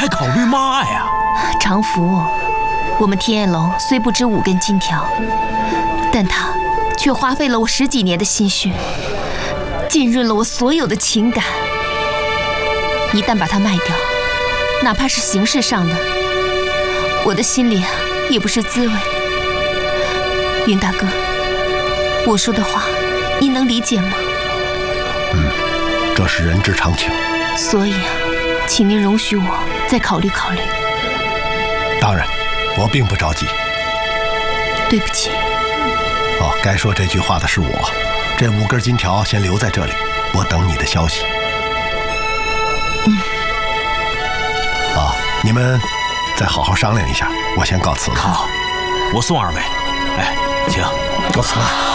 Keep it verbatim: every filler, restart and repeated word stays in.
还考虑妈呀？ 常福，我们天焰楼虽不值五根金条，但它却花费了我十几年的心血，浸润了我所有的情感。一旦把它卖掉，哪怕是形式上的，我的心里也不是滋味。云大哥，我说的话，您能理解吗？ 嗯，这是人之常情。 所以啊，请您容许我再考虑考虑。 当然，我并不着急。 对不起。 哦，该说这句话的是我。这五根金条先留在这里，我等你的消息。 嗯。 啊，你们再好好商量一下，我先告辞了。 好，我送二位。哎，请。 告辞了。